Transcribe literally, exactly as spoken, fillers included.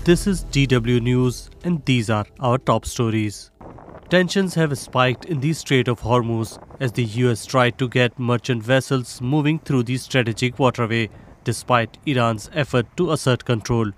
This is D W News and these are our top stories. Tensions have spiked in the Strait of Hormuz as the U S tried to get merchant vessels moving through the strategic waterway despite Iran's effort to assert control.